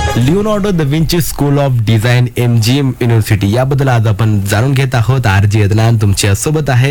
Leonardo the Vinci school of design MGM university याबद्दल आज आपण जाणून घेत आहोत. RJ अदनान तुमच्या सोबत आहे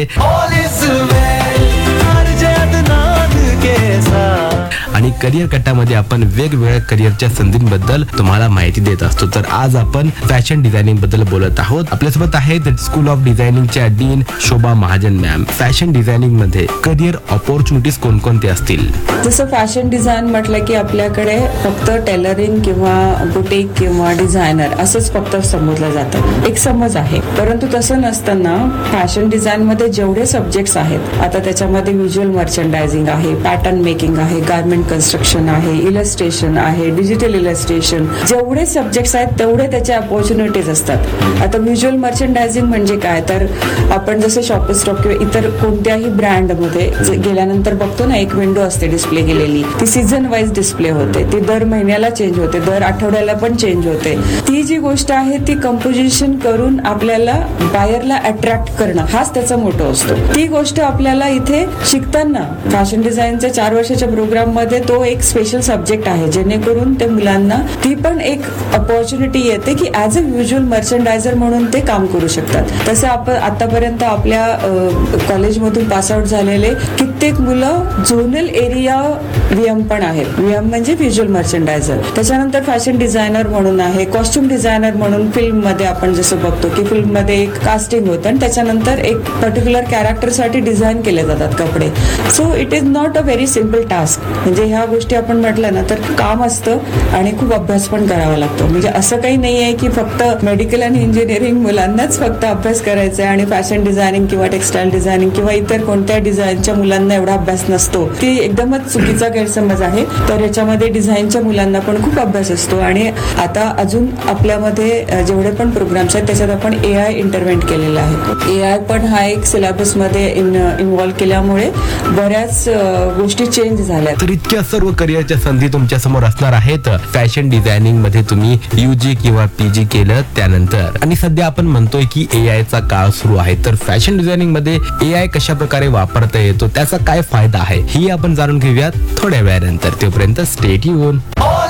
आणि करिअर कट्टामध्ये आपण वेगवेगळ्या करिअरच्या संधींबद्दल तुम्हाला माहिती देत असतो. तर आज आपण फॅशन डिझायनिंग बद्दल बोलत आहोत. आपल्यासोबत आहेत school of डिझायनिंगच्या dean Shobha Mahajan ma'am. Fashion designing मध्ये करिअर ऑपॉर्च्युनिटीज कोणकोणते असतील? जसं फॅशन डिझाईन म्हटलं की आपल्याकडे फक्त टेलरिंग किंवा बुटीक किंवा डिझायनर असंच फक्त समजलं जातं, एक समज आहे. परंतु तसं नसताना फॅशन डिझाईन मध्ये जेवढे सब्जेक्ट्स आहेत, आता त्याच्यामध्ये व्हिज्युअल मर्चंडायझिंग आहे, पॅटर्न मेकिंग आहे, गार्मेंट कन्स्ट्रक्शन आहे, इलस्ट्रेशन आहे, डिजिटल इलस्ट्रेशन, जेवढे सब्जेक्ट्स आहेत तेवढे त्याचे अपॉर्च्युनिटीज असतात. आता व्हिज्युअल मर्चंडायझिंग म्हणजे काय, तर आपण जसं शॉपिंग स्टॉक किंवा इतर कोणत्याही ब्रँडमध्ये गेल्यानंतर बघतो ना, एक विंडो असते डिस्प्ले केलेली, ती सीझन वाईज डिस्प्ले होते, ती दर महिन्याला चेंज होते, दर आठवड्याला पण चेंज होते. ती जी गोष्ट आहे ती कंपोजिशन करून आपल्याला बायरला अट्रॅक्ट करणं हाच त्याचा मोठो असतो. ती गोष्ट आपल्याला इथे शिकताना फॅशन डिझाईनच्या 4 वर्षाच्या प्रोग्राम मध्ये तो एक स्पेशल सब्जेक्ट आहे, जेणेकरून त्या मुलांना ती पण एक अपॉर्च्युनिटी येते की ऍज अ व्हिज्युअल मर्चंडायझर म्हणून ते काम करू शकतात. तसं आपण आतापर्यंत आपल्या कॉलेजमधून पासआउट झालेले कित्येक मुलं झोनल एरिया VM पण आहेत. VM म्हणजे व्हिज्युअल मर्चंडायझर. त्याच्यानंतर फॅशन डिझायनर म्हणून आहे, कॉस्ट्युम डिझायनर म्हणून फिल्म मध्ये आपण जसं बघतो की फिल्म मध्ये एक कास्टिंग होतं आणि त्याच्यानंतर एक पर्टिक्युलर कॅरेक्टर साठी डिझाईन केले जातात कपडे. So it is not a very simple task. म्हणजे ह्या गोष्टी आपण म्हटलं ना तर काम असतं आणि खूप अभ्यास पण करावा लागतो. म्हणजे असं काही नाही आहे की फक्त मेडिकल आणि इंजिनिअरिंग मुलांनाच फक्त अभ्यास करायचा आहे आणि फॅशन डिझायनिंग किंवा टेक्स्टाईल डिझायनिंग किंवा इतर कोणत्या डिझाईनच्या मुलांना एवढा अभ्यास नसतो. ती एकदमच चुकीचा गैरसमज आहे. तर याच्यामध्ये डिझाईनच्या मुलांना पण खूप अभ्यास असतो. आणि आता अजून आपल्यामध्ये जेवढे पण प्रोग्राम्स आहेत त्याच्यात आपण AI इंटरव्हेंट केलेला आहे. AI पण हा एक सिलेबस मध्ये इन्व्हॉल्व केल्यामुळे बऱ्याच गोष्टी चेंज झाल्या. तर इतक्या सर्व करिअरच्या संधी तुमच्या समोर असणार आहेत फॅशन डिझायनिंग मध्ये तुम्ही UG किंवा PG केलं त्यानंतर. आणि सध्या आपण म्हणतोय की AI चा काळ सुरू आहे. तर फॅशन डिझायनिंग मध्ये AI कशा प्रकारे वापरता येतो, त्याचा काय फायदा आहे, ही आपण जाणून घेऊयात थोड्या वेळानंतर. तोपर्यंत स्टे ट्यून.